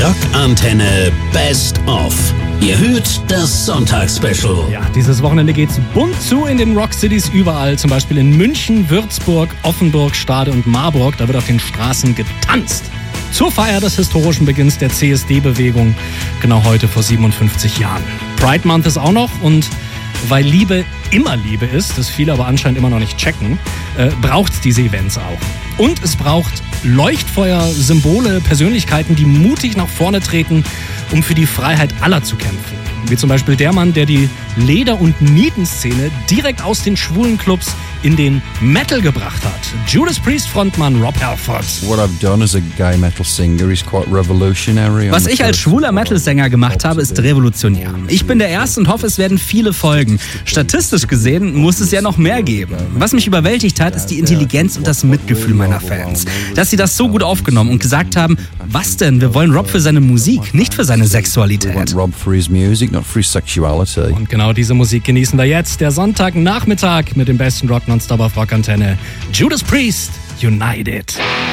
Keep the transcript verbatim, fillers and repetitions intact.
Rockantenne Best of. Ihr hört das Sonntagsspecial. Ja, dieses Wochenende geht's bunt zu in den Rockcities überall. Zum Beispiel in München, Würzburg, Offenburg, Stade und Marburg. Da wird auf den Straßen getanzt. Zur Feier des historischen Beginns der C S D-Bewegung. Genau heute vor siebenundfünfzig Jahren. Pride Month ist auch noch und weil Liebe immer Liebe ist, das viele aber anscheinend immer noch nicht checken, äh, braucht es diese Events auch. Und es braucht Leuchtfeuer, Symbole, Persönlichkeiten, die mutig nach vorne treten, um für die Freiheit aller zu kämpfen. Wie zum Beispiel der Mann, der die Leder- und Nietenszene direkt aus den schwulen Clubs in den Metal gebracht hat. Judas Priest Frontmann Rob Halford. What I've done as a gay metal singer is quite revolutionary. Was ich als schwuler Metal-Sänger gemacht habe, ist revolutionär. Ich bin der Erste und hoffe, es werden viele folgen. Statistisch gesehen muss es ja noch mehr geben. Was mich überwältigt hat, ist die Intelligenz und das Mitgefühl meiner Fans. Dass sie das so gut aufgenommen und gesagt haben, was denn, wir wollen Rob für seine Musik, nicht für seine Sexualität. Rob for his music, not for his sexuality. Und genau diese Musik genießen wir jetzt, der Sonntagnachmittag mit dem besten Rock nonstop auf Rockantenne. Judas Priest, United.